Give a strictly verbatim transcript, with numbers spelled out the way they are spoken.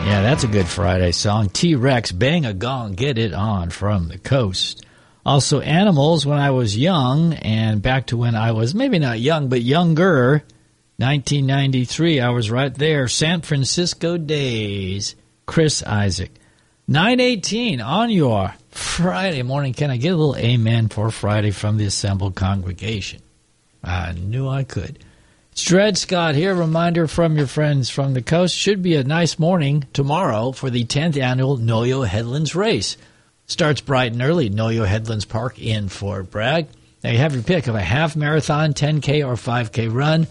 Yeah, that's a good Friday song. T-Rex, Bang a Gong, Get It On from the Coast. Also, Animals, When I Was Young, and back to when I was maybe not young, but younger, nineteen ninety-three. I was right there. San Francisco Days, Chris Isaac. nine eighteen on your Friday morning. Can I get a little amen for Friday from the assembled congregation? I knew I could. It's Dred Scott here. Reminder from your friends from the coast. Should be a nice morning tomorrow for the tenth annual Noyo Headlands Race. Starts bright and early, Noyo Headlands Park in Fort Bragg. Now you have your pick of a half marathon, ten K or five K run.